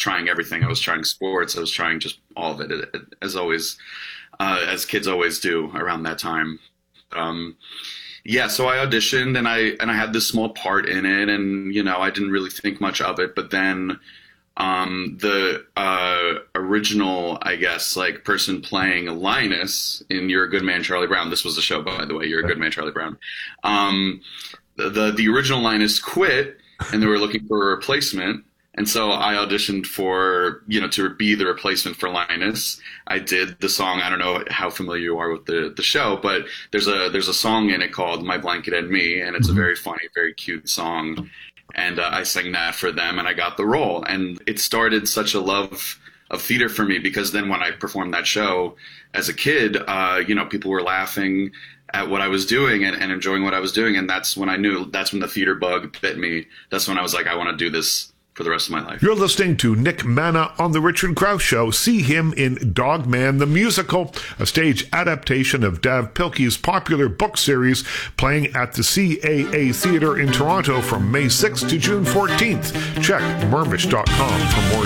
trying everything. I was trying sports. I was trying just all of it, as always, as kids always do around that time. Yeah, so I auditioned and I had this small part in it, and I didn't really think much of it. But then the original, I guess, like person playing Linus in You're a Good Man, Charlie Brown. This was the show, by the way. You're a Good Man, Charlie Brown. The original Linus quit, and they were looking for a replacement. And so I auditioned for, to be the replacement for Linus. I did the song. I don't know how familiar you are with the show, but there's a song in it called My Blanket and Me, and it's a very funny, very cute song. And I sang that for them, and I got the role. And it started such a love of theater for me, because then when I performed that show as a kid, people were laughing at what I was doing and enjoying what I was doing. And that's when I knew, that's when the theater bug bit me. That's when I was like, I want to do this for the rest of my life. You're listening to Nick Mana on The Richard Grouse Show. See him in Dog Man the Musical, a stage adaptation of Dav Pilkey's popular book series, playing at the CAA Theatre in Toronto from May 6th to June 14th. Check Mirvish.com for more